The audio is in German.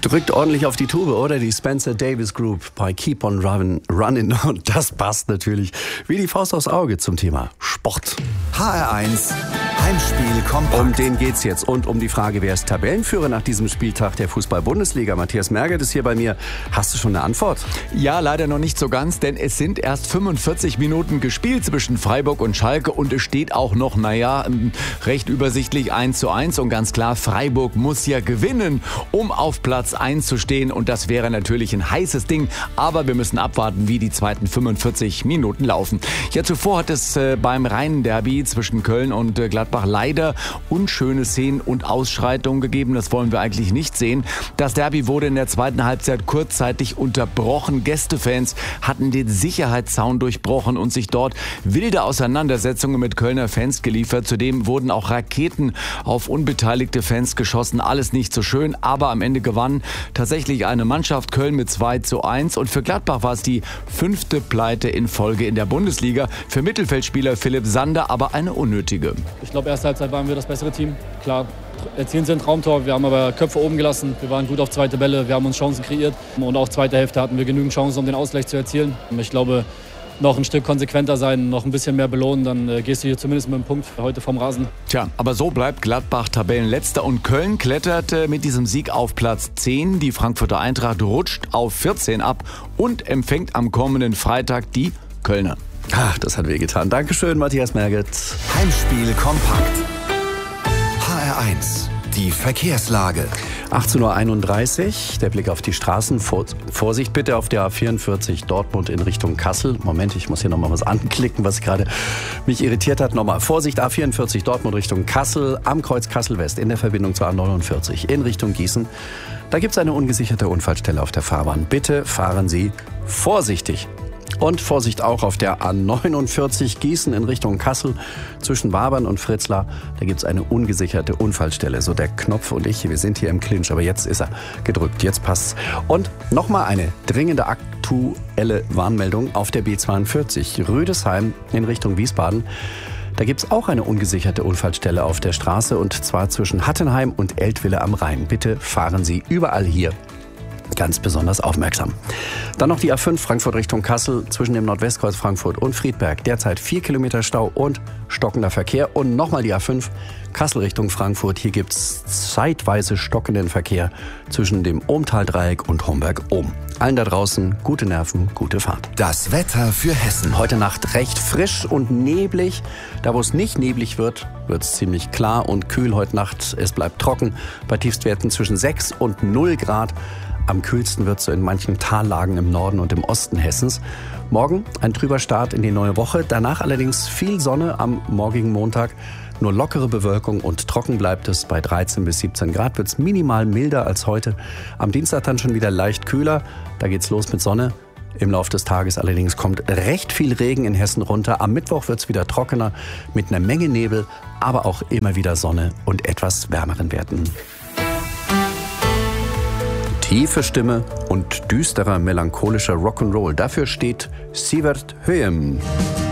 Drückt ordentlich auf die Tube, oder? Die Spencer Davis Group bei Keep on Running. Und das passt natürlich wie die Faust aufs Auge zum Thema Sport. HR1 Heimspiel kompakt. Um den geht's jetzt und um die Frage, wer ist Tabellenführer nach diesem Spieltag der Fußball-Bundesliga? Matthias Merget ist hier bei mir. Hast du schon eine Antwort? Ja, leider noch nicht so ganz, denn es sind erst 45 Minuten gespielt zwischen Freiburg und Schalke und es steht auch noch, recht übersichtlich 1:1 und ganz klar, Freiburg muss ja gewinnen, um auf Platz 1 zu stehen und das wäre natürlich ein heißes Ding, aber wir müssen abwarten, wie die zweiten 45 Minuten laufen. Ja, zuvor hat es beim Rhein-Derby zwischen Köln und Gladbach leider unschöne Szenen und Ausschreitungen gegeben. Das wollen wir eigentlich nicht sehen. Das Derby wurde in der zweiten Halbzeit kurzzeitig unterbrochen. Gästefans hatten den Sicherheitszaun durchbrochen und sich dort wilde Auseinandersetzungen mit Kölner Fans geliefert. Zudem wurden auch Raketen auf unbeteiligte Fans geschossen. Alles nicht so schön, aber am Ende gewann tatsächlich eine Mannschaft Köln mit 2:1. Und für Gladbach war es die 5. Pleite in Folge in der Bundesliga. Für Mittelfeldspieler Philipp Sander aber eine unnötige. Ich glaube, erste Halbzeit waren wir das bessere Team. Klar, erzielen sie ein Traumtor. Wir haben aber Köpfe oben gelassen. Wir waren gut auf zweite Bälle. Wir haben uns Chancen kreiert. Und auch zweite Hälfte hatten wir genügend Chancen, um den Ausgleich zu erzielen. Ich glaube, noch ein Stück konsequenter sein, noch ein bisschen mehr belohnen, dann gehst du hier zumindest mit einem Punkt heute vom Rasen. Tja, aber so bleibt Gladbach Tabellenletzter und Köln klettert mit diesem Sieg auf Platz 10. Die Frankfurter Eintracht rutscht auf 14 ab und empfängt am kommenden Freitag die Kölner. Ach, das hat wehgetan. Dankeschön, Matthias Merget. Heimspiel kompakt. HR1, die Verkehrslage. 18:31 Uhr, der Blick auf die Straßen. Vorsicht bitte auf der A44 Dortmund in Richtung Kassel. Moment, ich muss hier nochmal was anklicken, was gerade mich irritiert hat. Nochmal, Vorsicht, A44 Dortmund Richtung Kassel, am Kreuz Kassel-West in der Verbindung zur A49 in Richtung Gießen. Da gibt es eine ungesicherte Unfallstelle auf der Fahrbahn. Bitte fahren Sie vorsichtig. Und Vorsicht auch auf der A49 Gießen in Richtung Kassel zwischen Wabern und Fritzlar. Da gibt es eine ungesicherte Unfallstelle. So der Knopf und ich, wir sind hier im Clinch, aber jetzt ist er gedrückt, jetzt passt's. Und nochmal eine dringende aktuelle Warnmeldung auf der B42 Rüdesheim in Richtung Wiesbaden. Da gibt es auch eine ungesicherte Unfallstelle auf der Straße und zwar zwischen Hattenheim und Eltville am Rhein. Bitte fahren Sie überall hier ganz besonders aufmerksam. Dann noch die A5 Frankfurt Richtung Kassel zwischen dem Nordwestkreuz Frankfurt und Friedberg. Derzeit 4 Kilometer Stau und stockender Verkehr. Und nochmal die A5 Kassel Richtung Frankfurt. Hier gibt es zeitweise stockenden Verkehr zwischen dem Ohmtal-Dreieck und Homberg-Ohm. Allen da draußen gute Nerven, gute Fahrt. Das Wetter für Hessen. Heute Nacht recht frisch und neblig. Da wo es nicht neblig wird, wird es ziemlich klar und kühl heute Nacht. Es bleibt trocken bei Tiefstwerten zwischen 6 und 0 Grad. Am kühlsten wird es so in manchen Tallagen im Norden und im Osten Hessens. Morgen ein trüber Start in die neue Woche. Danach allerdings viel Sonne am morgigen Montag. Nur lockere Bewölkung und trocken bleibt es. Bei 13 bis 17 Grad wird es minimal milder als heute. Am Dienstag dann schon wieder leicht kühler. Da geht's los mit Sonne. Im Laufe des Tages allerdings kommt recht viel Regen in Hessen runter. Am Mittwoch wird es wieder trockener mit einer Menge Nebel, aber auch immer wieder Sonne und etwas wärmeren Werten. Tiefe Stimme und düsterer, melancholischer Rock'n'Roll. Dafür steht Sievert Høyem.